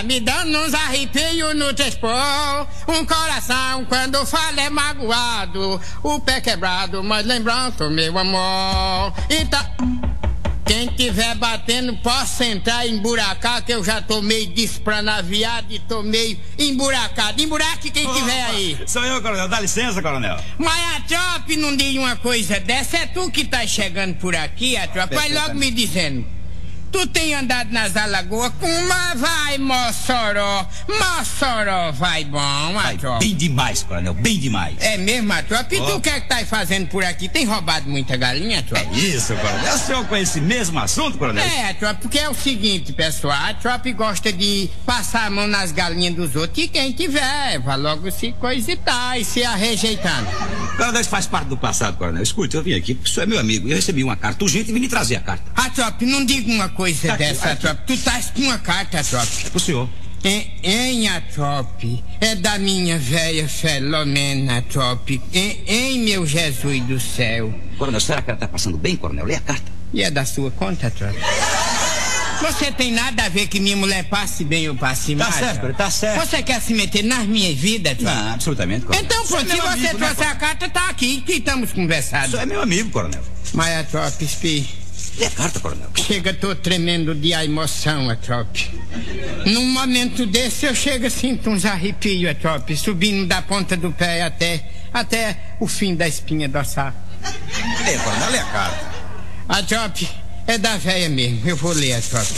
me dando uns arrepios no tespor. Um coração quando fala é magoado, o pé quebrado, mas lembrando meu amor. Então, quem tiver batendo, posso entrar e emburacar, que eu já tô meio despranaviado e tô meio emburacado. Emburaque quem tiver aí. Sou eu, coronel. Dá licença, coronel. Mas a tropa não diz uma coisa dessa. É tu que tá chegando por aqui, a tropa. Vai logo me dizendo. Tu tem andado nas Alagoas com uma vai, Mossoró. Mossoró vai bom, a tropa. Bem demais, coronel, bem demais. É mesmo, a tropa? E tu o que é que tá aí fazendo por aqui? Tem roubado muita galinha, tropa? É isso, coronel. O senhor com esse mesmo assunto, coronel? É, tropa, porque é o seguinte, pessoal. A tropa gosta de passar a mão nas galinhas dos outros. E quem tiver, vai logo se coisitar e se arrejeitando. Coronel, isso faz parte do passado, coronel. Escute, eu vim aqui, o senhor é meu amigo. Eu recebi uma carta urgente e vim lhe trazer a carta. A tropa, não diga uma coisa Tá dessa, aqui. tropa. Tu estás com uma carta, tropa. É pro senhor. Em a trope, é da minha velha Filomena, trope. Em meu Jesus do céu. Coronel, será que ela tá passando bem, coronel? Lê a carta. E é da sua conta, trope? Você tem nada a ver que minha mulher passe bem ou passe mal? Tá certo, tá certo. Você quer se meter nas minhas vidas, trope? Não, absolutamente, coronel. Então, pronto, se meu você amigo, né, trouxe a carta, tá aqui, que estamos conversando. Isso é meu amigo, coronel. Mas a trope, espia. Lê a carta, coronel. Chega, tô tremendo de a emoção, a trope. Num momento desse, eu chego, sinto uns arrepios, a trope, subindo da ponta do pé até o fim da espinha dorsal. Lê, coronel, lê a carta. A trope é da véia mesmo, eu vou ler a trope.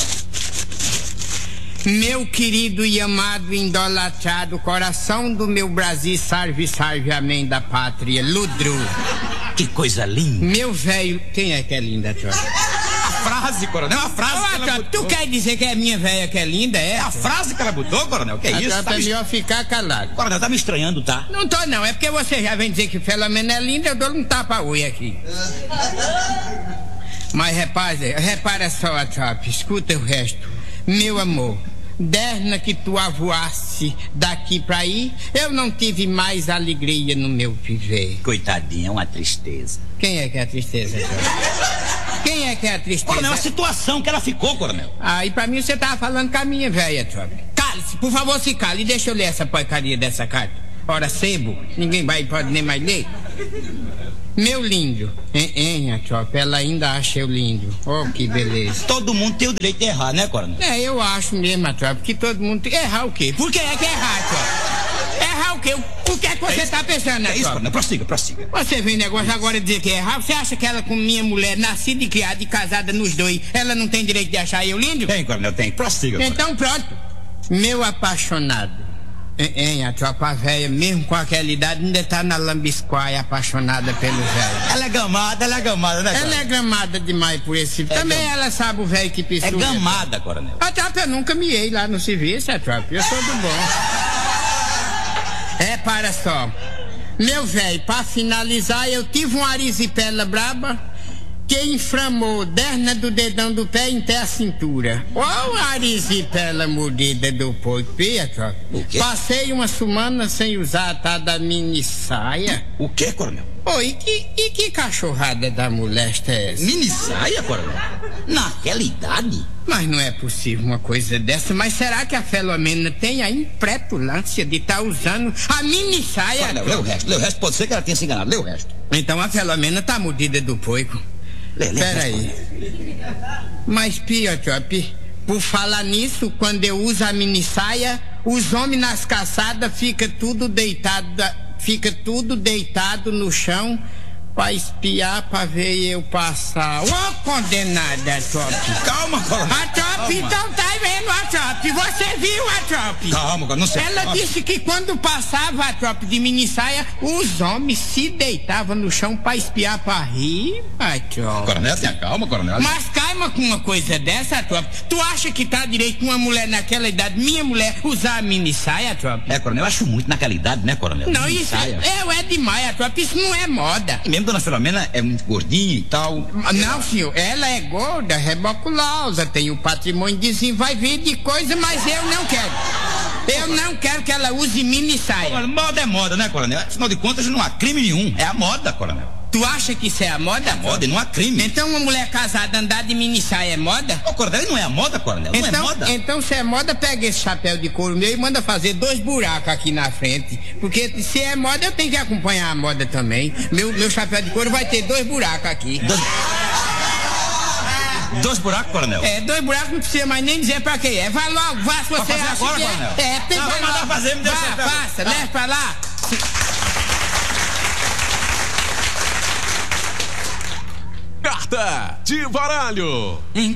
Meu querido e amado idolatrado, coração do meu Brasil, salve, salve, amém da pátria, Ludru. Que coisa linda. Meu velho, quem é que é linda, trope? A frase, coronel, a frase que ela Trope, tu botou. quer dizer que é minha velha que é linda, é? É a frase que ela botou, coronel? Que é isso? Trope, Tá é me... melhor ficar calado. Coronel, tá me estranhando, tá? Não tô não, é porque você já vem dizer que Filomena é linda, eu dou um tapa-oi aqui. Mas repara só, a tropa, escuta o resto. Meu amor, desde que tu avoasse daqui pra aí, eu não tive mais alegria no meu viver. Coitadinha, é uma tristeza. Quem é que é a tristeza, tropa? Quem é que é a tristeza? Coronel, a situação que ela ficou, coronel. Ah, e pra mim você tava falando com a minha velha, tropa. Cale-se, por favor, se cale e deixa eu ler essa porcaria dessa carta. Ora, sebo, ninguém pode nem mais ler. Meu lindo, a tropa, ela ainda acha eu lindo. Oh, que beleza. Todo mundo tem o direito de errar, né, coronel? É, eu acho mesmo, a tropa, que todo mundo tem... Errar o quê? Por que é que é errar, tropa? Errar o quê? O que é que você tá pensando, né, É isso, tropa? coronel, prossiga. Você vem negócio agora de dizer que é errar? Você acha que ela com minha mulher, nascida e criada e casada nos dois, ela não tem direito de achar eu lindo? Tem, coronel, tem. Prossiga, coronel. Então pronto. Meu apaixonado. A tropa velha, mesmo com aquela idade, ainda tá na lambiscoia apaixonada pelo velho. Ela é gamada, né, Ela coronel? é gramada demais por esse... Também ela sabe o velho que É pissou. gamada, coronel. A tropa, eu nunca miei lá no serviço, a tropa. Eu sou do bom. Para só. Meu velho, pra finalizar, eu tive uma arisipela braba que inflamou desde do dedão do pé até a cintura. Qual a arisipela mordida do porco, tropa? O quê? Passei uma semana sem usar a tal da mini saia. O quê, coronel? Oi, e que cachorrada da molesta é essa? Mini saia, coronel? Naquela idade? Mas não é possível uma coisa dessa. Mas será que a Filomena tem a impretulância de estar usando a mini saia? Coronel, lê o resto. Pode ser que ela tenha se enganado. Lê o resto. Então a Filomena tá mordida do porco. Lê Pera o resto, aí. Mas, Piotrop, por falar nisso, quando eu uso a mini saia, os homens nas caçadas ficam tudo deitado no chão pra espiar, pra ver eu passar. Ô, condenada, Trop. Calma, coronel. A Trop, então tá vendo a Trop. Você viu a Trop? Calma, coronel, não sei. Ela disse que quando passava a Trop de mini saia, os homens se deitavam no chão pra espiar, pra rir, a Trop. Coronel, tenha calma, coronel. Mas calma com uma coisa dessa, Trop. Tu acha que tá direito uma mulher naquela idade, minha mulher, usar a mini saia, Trop? É, coronel, eu acho muito naquela idade, né, coronel? Não, Mini isso saia. é demais, Trop. Isso não é moda. E mesmo dona Filomena é muito gordinha e tal. Não, senhor, ela é gorda, reboculosa, tem o patrimônio desenvolvido de coisa, mas eu não quero. Eu não quero que ela use mini saia. Moda é moda, né, coronel? Afinal de contas, não há crime nenhum. É a moda, coronel. Tu acha que isso é a moda? É moda e não há crime. Então uma mulher casada andar de mini saia é moda? Ô, Coronel, não é a moda, Coronel? Não é moda? Então se é moda, pega esse chapéu de couro meu e manda fazer 2 buracos aqui na frente. Porque se é moda, eu tenho que acompanhar a moda também. Meu chapéu de couro vai ter 2 buracos aqui. 2 buracos, Coronel? 2 buracos, não precisa mais nem dizer pra quem é. Vai logo, vá se você acha agora, que Coronel? tem Não, vai vou mandar logo. fazer, me dê o chapéu. Faça, leve pra lá. Carta de baralho.